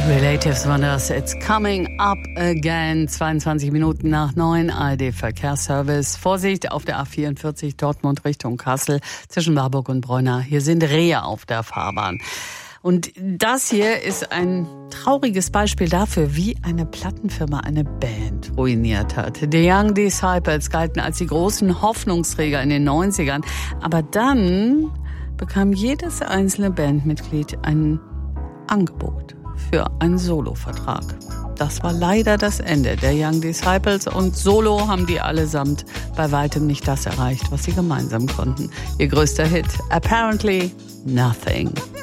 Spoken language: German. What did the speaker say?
Relatives waren das. It's coming up again. 22 Minuten nach 9. ARD Verkehrsservice. Vorsicht auf der A44 Dortmund Richtung Kassel zwischen Warburg und Bräunna. Hier sind Rehe auf der Fahrbahn. Und das hier ist ein trauriges Beispiel dafür, wie eine Plattenfirma eine Band ruiniert hat. The Young Disciples galten als die großen Hoffnungsträger in den 90ern. Aber dann bekam jedes einzelne Bandmitglied ein Angebot für einen Solo-Vertrag. Das war leider das Ende der Young Disciples und solo haben die allesamt bei weitem nicht das erreicht, was sie gemeinsam konnten. Ihr größter Hit, Apparently Nothing.